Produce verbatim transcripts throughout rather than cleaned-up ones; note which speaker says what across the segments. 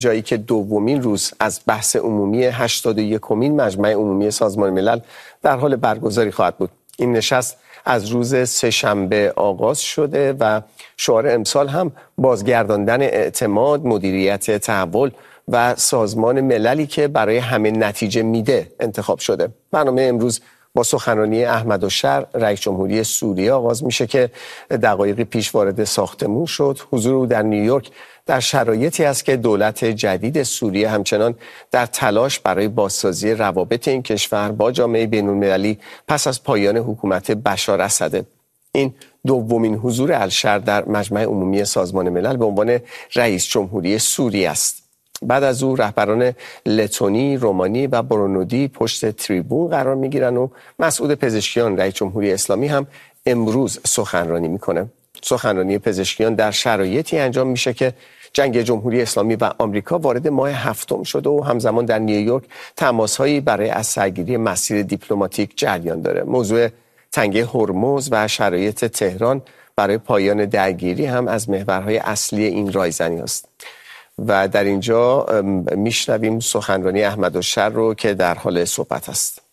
Speaker 1: جایی که دومین روز از بحث عمومی هشتاد و یکمین مجمع عمومی سازمان ملل در حال برگزاری خواهد بود. این نشست از روز سه‌شنبه آغاز شده و شعار امسال هم بازگرداندن اعتماد، مدیریت تحول و سازمان مللی که برای همه نتیجه میده انتخاب شده. برنامه امروز با سخنرانی احمدالشر رئیس جمهوری سوریه آغاز میشه که دقایقی پیش وارد ساختمون شد. حضور او در نیویورک در شرایطی است که دولت جدید سوریه همچنان در تلاش برای بازسازی روابط این کشور با جامعه بین‌المللی پس از پایان حکومت بشار اسده. این دومین حضور الشر در مجمع عمومی سازمان ملل به عنوان رئیس جمهوری سوریه است. بعد از او رهبران لتونی، رومانی و برونودی پشت تریبون قرار میگیرن و مسعود پزشکیان رئیس جمهوری اسلامی هم امروز سخنرانی میکنه. سخنرانی پزشکیان در شرایطی انجام میشه که جنگ جمهوری اسلامی و آمریکا وارد ماه هفتم شده و همزمان در نیویورک تماس‌هایی برای از سرگیری مسیر دیپلماتیک جریان داره. موضوع تنگه هرمز و شرایط تهران برای پایان درگیری هم از محورهای اصلی این رایزنی است. و در اینجا میشنویم سخنرانی احمدالشر رو که در حال صحبت است.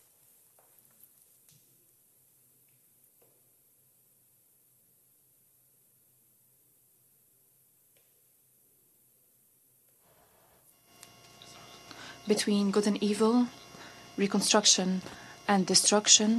Speaker 2: Between good and evil, reconstruction and destruction,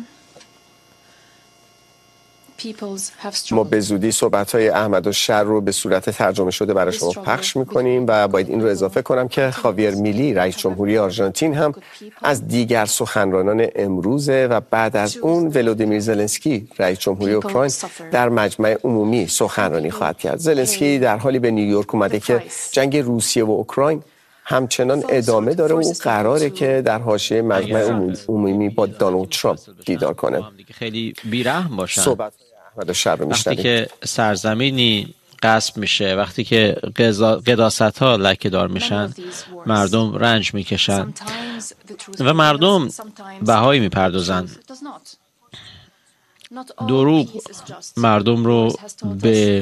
Speaker 1: ما به زودی صحبت‌های احمدالشر رو به صورت ترجمه شده برای شما پخش می‌کنیم و باید این رو اضافه کنم که خاویر میلی رئیس جمهوری آرژانتین هم از دیگر سخنرانان امروزه و بعد از اون ولودیمیر زلنسکی رئیس جمهوری اوکراین در مجمع عمومی سخنرانی خواهد کرد. زلنسکی در حالی به نیویورک اومده که جنگ روسیه و اوکراین همچنان ادامه داره و قراره که در حاشیه مجمع عمومی با دونالد ترامپ دیدار کنه.
Speaker 3: خیلی بی‌رحم باشن.
Speaker 1: صحبت
Speaker 3: وقتی که سرزمینی غصب میشه، وقتی که قداست ها لکه دار میشن، مردم رنج میکشن و مردم بهایی میپردازن. دروغ مردم رو به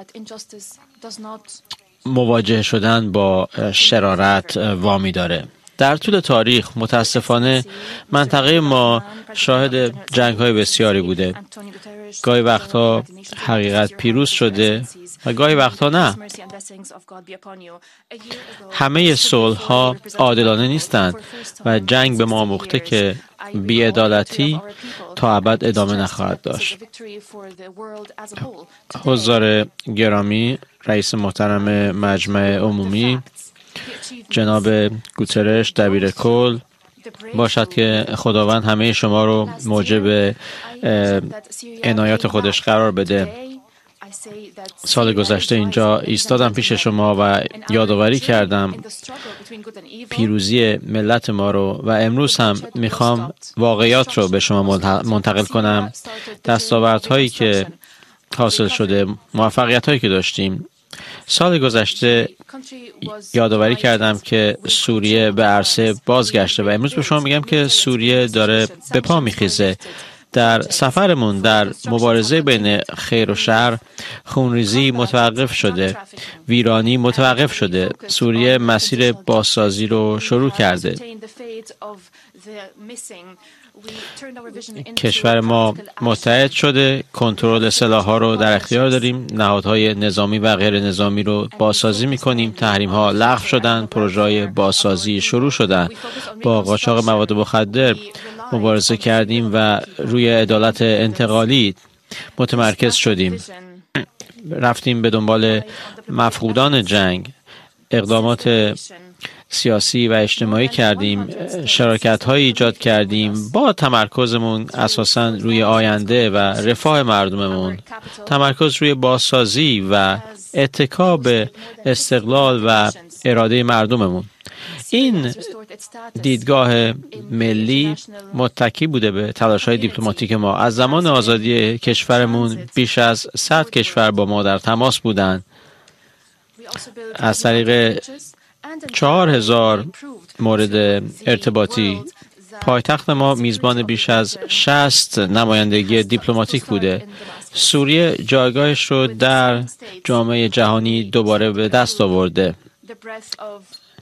Speaker 3: مواجه شدن با شرارت وامی داره. در طول تاریخ متاسفانه منطقه ما شاهد جنگ‌های بسیاری بوده. گاهی وقتها حقیقت پیروز شده و گاهی وقتها نه. همه صلح‌ها عادلانه نیستند و جنگ به ما آموخته که بی‌عدالتی تا ابد ادامه نخواهد داشت. حضار گرامی، رئیس محترم مجمع عمومی جناب گوترش دبیر کل، باشد که خداوند همه شما رو موجب عنایات خودش قرار بده. سال گذشته اینجا ایستادم پیش شما و یادآوری کردم پیروزی ملت ما رو و امروز هم میخوام واقعیات رو به شما منتقل کنم. دستاوردهایی که حاصل شده، موفقیت‌هایی که داشتیم. سال گذشته یادآوری کردم که سوریه به عرصه بازگشته و امروز به شما میگم که سوریه داره به پا میخیزه. در سفرمون در مبارزه بین خیر و شر، خونریزی متوقف شده، ویرانی متوقف شده. سوریه مسیر بازسازی رو شروع کرده. کشور ما متحد شده، کنترل سلاح‌ها رو در اختیار داریم، نهادهای نظامی و غیر نظامی رو بازسازی می‌کنیم، تحریم‌ها لغو شدن، پروژه‌های بازسازی شروع شدن. با قاچاق مواد مخدر مبارزه کردیم و روی عدالت انتقالی متمرکز شدیم. رفتیم به دنبال مفقودان جنگ، اقدامات سیاسی و اجتماعی کردیم، شراکت‌های ایجاد کردیم با تمرکزمون اساساً روی آینده و رفاه مردممون، تمرکز روی بازسازی و اتکا به استقلال و اراده مردممون. این دیدگاه ملی متکی بوده به تلاش‌های دیپلماتیک ما. از زمان آزادی کشورمون بیش از صد کشور با ما در تماس بودند. از طریق چهار هزار مورد ارتباطی پایتخت ما میزبان بیش از شصت نمایندگی دیپلماتیک بوده. سوریه جایگاهش رو در جامعه جهانی دوباره به دست آورده.